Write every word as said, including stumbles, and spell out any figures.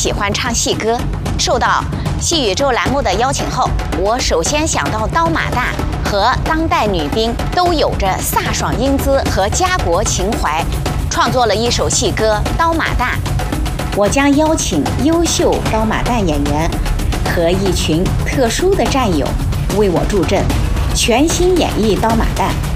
喜欢唱戏歌。受到戏宇宙栏目的邀请后，我首先想到刀马旦和当代女兵都有着飒爽英姿和家国情怀，创作了一首戏歌《刀马旦》。我将邀请优秀刀马旦演员和一群特殊的战友为我助阵，全新演绎刀马旦。